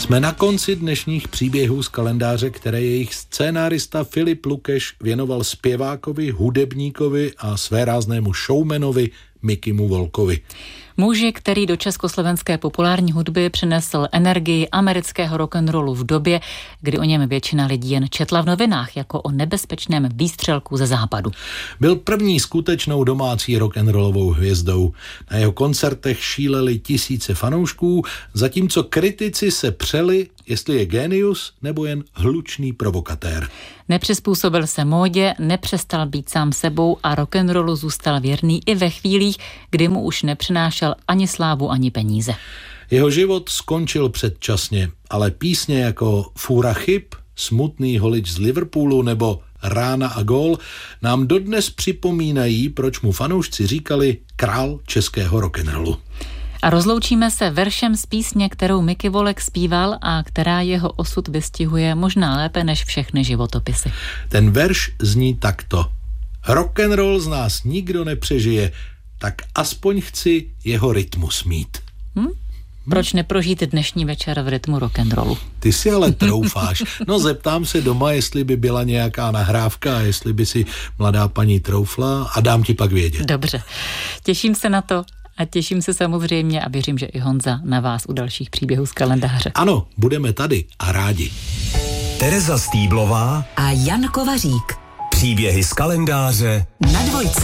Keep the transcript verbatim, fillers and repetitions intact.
Jsme na konci dnešních příběhů z kalendáře, které jejich scénárista Filip Lukeš věnoval zpěvákovi, hudebníkovi a svéráznému showmanovi Mikimu Volkovi. Muži, který do československé populární hudby přinesl energii amerického rock'n'rollu v době, kdy o něm většina lidí jen četla v novinách jako o nebezpečném výstřelku ze západu. Byl první skutečnou domácí rock'n'rollovou hvězdou. Na jeho koncertech šíleli tisíce fanoušků, zatímco kritici se přeli, jestli je génius nebo jen hlučný provokatér. Nepřizpůsobil se módě, nepřestal být sám sebou a rock'n'rollu zůstal věrný i ve chvílích, kdy mu už nepřinášel ani slávu, ani peníze. Jeho život skončil předčasně, ale písně jako Fůra chyb, Smutný holič z Liverpoolu nebo Rána a gól nám dodnes připomínají, proč mu fanoušci říkali král českého rock'n'rollu. A rozloučíme se veršem z písně, kterou Miky Volek zpíval a která jeho osud vystihuje možná lépe než všechny životopisy. Ten verš zní takto. Rock'n'roll z nás nikdo nepřežije, tak aspoň chci jeho rytmus mít. Hm? Proč neprožít dnešní večer v rytmu rock'n'rollu? Ty si ale troufáš. No zeptám se doma, jestli by byla nějaká nahrávka, jestli by si mladá paní troufla a dám ti pak vědět. Dobře, těším se na to. A těším se samozřejmě a věřím, že i Honza na vás u dalších příběhů z kalendáře. Ano, budeme tady a rádi. Tereza Stýblová a Jan Kovařík. Příběhy z kalendáře na Dvojce.